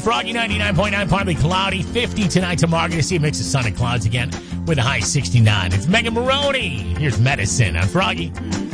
Froggy 99.9, partly cloudy. 50 tonight. Tomorrow, going to see a mix of sun and clouds again with a high 69. It's Megan Maroney. Here's Medicine on Froggy.